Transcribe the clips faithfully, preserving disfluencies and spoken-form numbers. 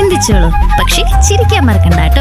ചിന്തിച്ചോളൂ, പക്ഷെ ചിരിക്കാൻ മറക്കണ്ട കേട്ടോ.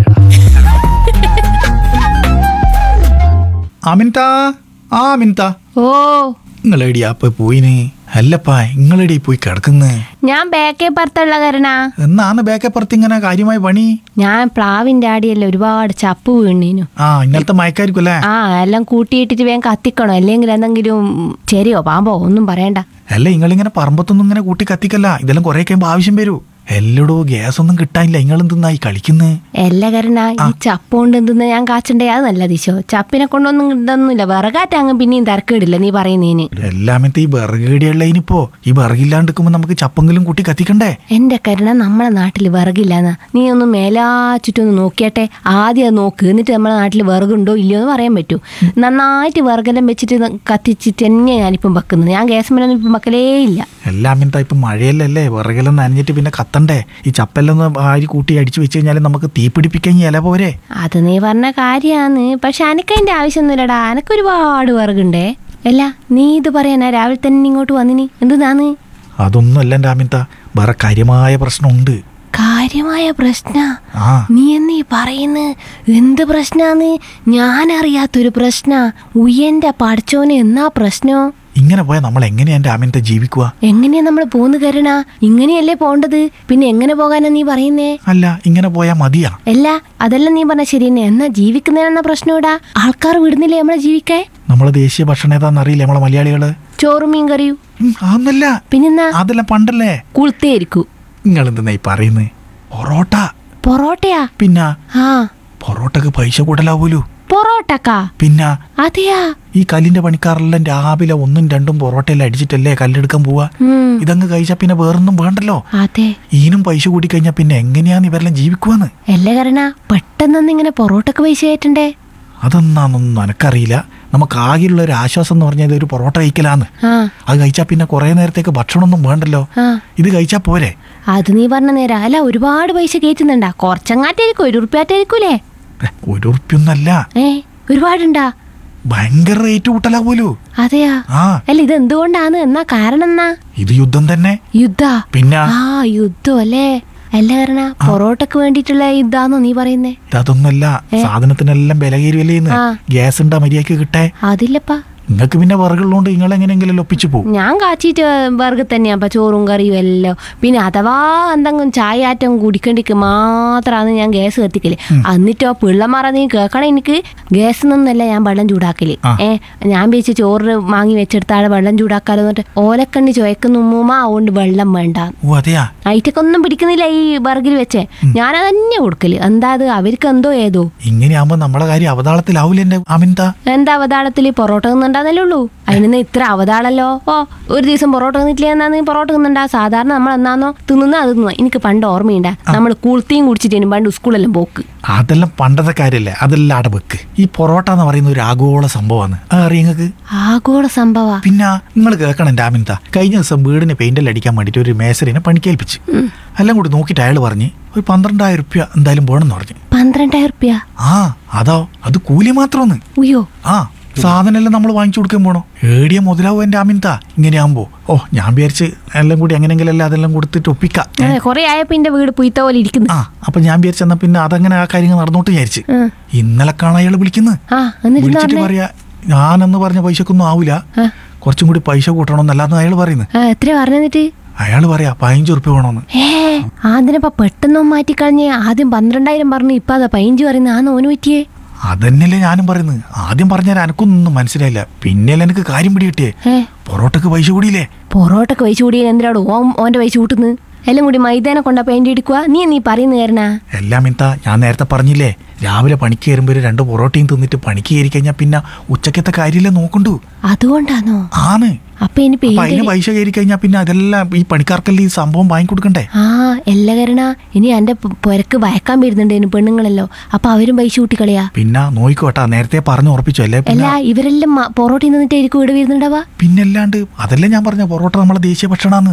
അമിൻത ആ അമിൻത ഓ നിങ്ങളെടി അപ്പൊ പോയിന് അല്ലപ്പാ നിങ്ങളെടി പോയി കിടക്കുന്നേ? ഞാൻ ബേക്കേ പുറത്തുള്ള കാരണ. എന്നാന്ന് ബേക്കപ്പുറത്ത് ഇങ്ങനെ കാര്യമായ പണി? ഞാൻ പ്ലാവിന്റെ ആടിയല്ലേ ഒരുപാട് ചപ്പ് വീണീനു. ആ ഇന്നലത്തെ മയക്കായിരിക്കും അല്ലേ? ആ എല്ലാം കൂട്ടിയിട്ടിട്ട് വേഗം കത്തിക്കണോ, അല്ലെങ്കിൽ എന്തെങ്കിലും ചെരിയോ പാമ്പോ ഒന്നും പറയണ്ട. അല്ല നിങ്ങളിങ്ങനെ പറമ്പത്തൊന്നും ഇങ്ങനെ കൂട്ടി കത്തിക്കല്ല, ഇതെല്ലാം കുറെ കഴിയുമ്പോ ആവശ്യം വരൂ. എല്ലടോ ഗ്യാസ് ഒന്നും കിട്ടാനില്ല, നിങ്ങൾ എന്തിനായി കളിക്കുന്നേ? എല്ലാ കാരണ ഈ ചപ്പ് കൊണ്ട് എന്തെന്ന് ഞാൻ കാച്ചണ്ടേ? അത് നല്ല ദിശോ. ചപ്പിനെ കൊണ്ടൊന്നും ഇതൊന്നുമില്ല, വിറകാറ്റങ്ങ് പിന്നെയും തിരക്കിടില്ല നീ പറയുന്നതിന്. എല്ലാമത്തെ ഈ വിറകേടിയുള്ള ഇനിയിപ്പോ ഈ വിറകില്ലാണ്ടിരിക്കുമ്പോ നമുക്ക് ചപ്പെങ്കിലും കൂട്ടി കത്തിക്കണ്ടേ? എന്റെ കരുണ നമ്മളെ നാട്ടിൽ വിറകില്ലാന്നാ. നീ ഒന്ന് മേലാച്ചിട്ടൊന്ന് നോക്കിയാട്ടെ. ആദ്യം അത് നോക്ക്, എന്നിട്ട് നമ്മളെ നാട്ടിൽ വിറകുണ്ടോ ഇല്ലയോ എന്ന് പറയാൻ പറ്റൂ. നന്നായിട്ട് വിറകെല്ലാം വെച്ചിട്ട് കത്തിച്ചിട്ട് തന്നെയാണ് ഞാനിപ്പം വെക്കുന്നത്. ഞാൻ ഗ്യാസ് മേലൊന്നും ഇപ്പം വെക്കലേ ഇല്ല. എല്ലാമിന്താ ഇപ്പൊ മഴയല്ലല്ലേ, വിറകെല്ലാം നനഞ്ഞിട്ട് പിന്നെ കത്തണ്ടേ? ഈ ചപ്പെല്ലാം ആരി കൂട്ടി അടിച്ചു വെച്ച് കഴിഞ്ഞാൽ നമുക്ക് തീ പിടിപ്പിക്കാൻ ഇല പോരെ? അത് നീ പറഞ്ഞ കാര്യാന്ന്, പക്ഷെ അനക്കതിന്റെ ആവശ്യമൊന്നുമില്ലടാ. അനക്ക് ഒരുപാട് വിറകുണ്ടേ. അല്ല നീ ഇത് പറയാനാ രാവിലെ തന്നെ ഇങ്ങോട്ട് വന്നിനി? എന്തിനാന്ന്? അതൊന്നും അല്ല എൻ്റെ അമിത, വേറെ കാര്യമായ പ്രശ്നമുണ്ട്. കാര്യമായ പ്രശ്ന? ആ നീ എന്നീ പറയുന്നത് എന്ത് പ്രശ്നാന്ന്? ഞാൻ അറിയാത്തൊരു പ്രശ്ന. ഉയ്യന്റെ പഠിച്ചോന് എന്നാ പ്രശ്നോ? ഇങ്ങനെ പോയാൽ നമ്മൾ എങ്ങനെയാ എൻ്റെ അമിത ജീവിക്കുക? എങ്ങനെയാ നമ്മൾ പോന്ന് കരുണ? ഇങ്ങനെയല്ലേ പോണ്ടത്, പിന്നെ എങ്ങനെ പോകാനാ നീ പറയുന്നേ? അല്ല ഇങ്ങനെ പോയാ മതിയാ? അല്ല അതെല്ലാം നീ പറഞ്ഞ ശരി തന്നെ. എന്നാ ജീവിക്കുന്നതിനെന്നാ പ്രശ്നം ഇടാ? ആൾക്കാർ വിടുന്നില്ലേ നമ്മളെ ജീവിക്കേ? നമ്മളെ ദേശീയ ഭക്ഷണം ഏതാന്ന് അറിയില്ല നമ്മളെ മലയാളികള്? ചോറും മീൻ കറിയും. ആന്നല്ല, പിന്നെന്നാ? അതെല്ലാം പണ്ടല്ലേ. കുളുത്തേരിക്കും. നിങ്ങൾ എന്തെന്നായി പറയുന്നേ? പൊറോട്ട. പൊറോട്ടയാ? പിന്നെ ആ പൊറോട്ടക്ക് പൈസ കൂടലാവൂലൂ. പൊറോട്ടക്കാ? പിന്നെ അതെയാ? ഈ കല്ലിന്റെ പണിക്കാരെല്ലാം രാവിലെ ഒന്നും രണ്ടും പൊറോട്ടയെല്ലാം അടിച്ചിട്ടല്ലേ കല്ലെടുക്കാൻ പോവാ. ഇതങ്ങ് കഴിച്ചാ പിന്നെ വേറൊന്നും വേണ്ടല്ലോ. അതെ. ഈനും പൈസ കൂടി കഴിഞ്ഞാ പിന്നെ എങ്ങനെയാന്ന് ഇവരെല്ലാം ജീവിക്കുവാന്ന്? എല്ലാ കാരണ പെട്ടെന്നൊന്നും ഇങ്ങനെ പൊറോട്ടക്ക് പൈസ ആയിട്ടുണ്ടേ? അതെന്നാന്നൊന്നും എനക്കറിയില്ല. നമുക്ക് ആകെയുള്ള ഒരു ആശ്വാസം എന്ന് പറഞ്ഞത് ഒരു പൊറോട്ട കഴിക്കലാന്ന്. അത് കഴിച്ചാ പിന്നെ കുറെ നേരത്തേക്ക് ഭക്ഷണമൊന്നും വേണ്ടല്ലോ. ഇത് കഴിച്ചാ പോരെ? അത് നീ പറഞ്ഞ നേരം. അല്ല ഒരുപാട് പൈസ കയറ്റുന്നുണ്ടാ? കുറച്ചങ്ങാറ്റായിരിക്കും, ഒരു ഉറുപ്പ്യാറ്റായിരിക്കൂലേ? ഒരു ഉറുപ്പ്യൊന്നല്ല. ഏ ഒരുപാടുണ്ടാ? ഭയങ്കര റേറ്റ് കൂട്ടലാവൂലോ. അതെയാ? ആ അല്ല ഇത് എന്തുകൊണ്ടാണ്? എന്നാ കാരണം എന്നാ? ഇത് യുദ്ധം തന്നെ. യുദ്ധ? പിന്നെ ആ യുദ്ധം അല്ലേ? അല്ല കാരണ പൊറോട്ടക്ക് വേണ്ടിട്ടുള്ള യുദ്ധാന്നോ നീ പറയുന്നേ? അതൊന്നല്ല, സാധനത്തിനെല്ലാം വില കയറിയല്ലേന്ന്. ഗ്യാസ് ഉണ്ടാ മര്യാദക്ക് കിട്ടേ? അതില്ലപ്പാ. നിങ്ങൾക്ക് പിന്നെ വിറകുള്ളതുകൊണ്ട് നിങ്ങൾ എങ്ങനെയെങ്കിലും ഒപ്പിച്ചു പോകും. ഞാൻ കാച്ചിട്ട് വിറക് തന്നെയാ ചോറും കറിയും എല്ലാം. പിന്നെ അഥവാ എന്തെങ്കിലും ചായ ആറ്റം കുടിക്കണ്ടിക്ക് മാത്രമാണ് ഞാൻ ഗ്യാസ് കത്തിക്കല്. എന്നിട്ടോ പിള്ളമാറ നീ കേൾക്കണം, എനിക്ക് ഗ്യാസ് നിന്നല്ല ഞാൻ വെള്ളം ചൂടാക്കല്. ഏ ഞാൻ വിചാരിച്ച് ചോറ് വാങ്ങി വെച്ചെടുത്താളെ വെള്ളം ചൂടാക്കാലോ എന്നിട്ട് ഓലക്കണ്ണി ചോയ്ക്കുന്ന ഉമ്മുമ്മ അതുകൊണ്ട് വെള്ളം വേണ്ട. ഐറ്റക്കൊന്നും പിടിക്കുന്നില്ല ഈ വിറകിൽ വെച്ചേ. ഞാനത് തന്നെ കൊടുക്കല്. എന്താ അത് അവർക്ക് എന്തോ ഏതോ. ഇങ്ങനെയാകുമ്പോ നമ്മളെ കാര്യം അവതാളത്തിലാവൂല എന്റെ അമിത. എന്താ അവതാളത്തില്? പൊറോട്ട തിന്നുണ്ടാന്നല്ലേ ഉള്ളൂ. അതിന് ഇത്ര അവതാളല്ലോ. ഓ ഒരു ദിവസം പൊറോട്ട തിന്നിട്ടില്ല എന്നാ പൊറോട്ട തിന്നണ്ടാ? സാധാരണ നമ്മൾ എന്നാന്നോ തിന്നുന്ന അത് തിന്നു. എനിക്ക് പണ്ട് ഓർമ്മയുണ്ടാ, നമ്മൾ കുളത്തിയും കുടിച്ചിട്ടേനും പണ്ട് സ്കൂളെല്ലാം പോക്ക്. അതെല്ലാം പണ്ടത്തെ കാര്യല്ലേ, അതെല്ലാം അടബക്ക്. ഈ പൊറോട്ട എന്ന് പറയുന്ന ഒരു ആഗോള സംഭവമാണ്. അറിയങ്ങൾക്ക്? ആഗോള സംഭവ? പിന്നെ നിങ്ങൾ കേൾക്കണം എന്റെ അമിത. കഴിഞ്ഞ ദിവസം വീടിന് പെയിന്റെല്ലാം അടിക്കാൻ വേണ്ടിട്ട് ഒരു മേസറിനെ പണിക്കേൽപ്പിച്ച് എല്ലാം കൂടി നോക്കിയിട്ട് അയാൾ പറഞ്ഞ് ഒരു പന്ത്രണ്ടായിരം റുപ്യ എന്തായാലും വേണമെന്ന് പറഞ്ഞു. പന്ത്രണ്ടായിരം റുപ്യ? ആ അതോ അത് കൂലി മാത്രമൊന്ന്. ഉയ്യോ. ആ സാധനം എല്ലാം നമ്മൾ വാങ്ങിച്ചു കൊടുക്കാൻ പോണോ? ഏടിയ മുതലാവും എന്റെ അമിത ഇങ്ങനെയാകുമ്പോ. ഓ ഞാൻ വിചാരിച്ച് എല്ലാം കൂടി എങ്ങനെയെങ്കിലും അതെല്ലാം കൊടുത്തിട്ട് ഒപ്പിക്കാം. കൊറേ ആയപ്പോ എന്റെ വീട് പുയ്ത്ത പോലെ ഇരിക്കുന്നു. ആ അപ്പൊ ഞാൻ വിചാരിച്ചെന്നാ പിന്നെ അതങ്ങനെ ആ കാര്യങ്ങൾ നടന്നോട്ട് വിചാരിച്ച്. ഇന്നലെ കാണാൻ അയാൾ വിളിക്കുന്നത്. വിളിച്ചിട്ട് പറയാ ഞാനെന്ന് പറഞ്ഞ പൈസക്കൊന്നും ആവൂല, കുറച്ചും കൂടി പൈസ കൂട്ടണമെന്നല്ലാന്ന് അയാൾ പറയുന്നത്. എത്ര പറഞ്ഞിട്ട്? അയാള് പറയാ പതിനഞ്ച് ഉറുപ്പ്യ വേണോന്ന്. ഏ അതിനിപ്പ പെട്ടെന്ന് മാറ്റിക്കളഞ്ഞ് ആദ്യം പന്ത്രണ്ടായിരം പറഞ്ഞു, ഇപ്പൊ അതാ പതിനഞ്ച് പറയുന്നത്. ആ നോന് പറ്റിയേ? അതന്നെയല്ലേ ഞാനും പറയുന്നത്. ആദ്യം പറഞ്ഞാൽ എനക്കൊന്നും മനസ്സിലായില്ല, പിന്നെയല്ലേ എനിക്ക് കാര്യം പിടികിട്ടിയേ. പൊറോട്ടക്ക് പൈസ കൂടിയില്ലേ? പൊറോട്ടക്ക് പൈസ കൂടിയ എന്തിനാടോ ഓൻ ഓന്റെ പൈസ കൂട്ടുന്നു? എല്ലാം കൂടി മൈദേനെ കൊണ്ടാ പെയിന്റ് എടുക്കുക. നീ നീ പറയുന്ന കാരണ എല്ലാം എന്താ ഞാൻ നേരത്തെ പറഞ്ഞില്ലേ, രാവിലെ പണിക്ക് കയറുമ്പോ ഒരു രണ്ട് പൊറോട്ടയും തിന്നിട്ട് പണിക്ക് കയറി കഴിഞ്ഞാൽ പിന്നെ ഉച്ചക്കത്തെ കാര്യമില്ല നോക്കണ്ടു. അതുകൊണ്ടാണോ? ആണ്. അപ്പൊ ഇനി അതിന് പൈസ കയറി കഴിഞ്ഞാൽ പിന്നെ അതെല്ലാം ഈ പണിക്കാർക്കല്ലേ ഈ സംഭവം വാങ്ങിക്കൊടുക്കണ്ടേ? ആ എല്ലാ കാരണ ഇനി എന്റെ പുരക്ക് വയക്കാൻ വരുന്നുണ്ട് പെണ്ണുങ്ങളല്ലോ, അപ്പൊ അവരും പൈസ കൂട്ടിക്കളയാ. പിന്നെ നോയിക്കോട്ടാ, നേരത്തെ പറഞ്ഞു ഉറപ്പിച്ചു അല്ലേ? അല്ല ഇവരെല്ലാം പൊറോട്ട തിന്നിട്ടായിരിക്കും ഇവിടെ വരുന്നുണ്ടാവാ. പിന്നല്ലാണ്ട് അതല്ലേ ഞാൻ പറഞ്ഞ പൊറോട്ട നമ്മളെ ദേശീയ ഭക്ഷണാന്ന്.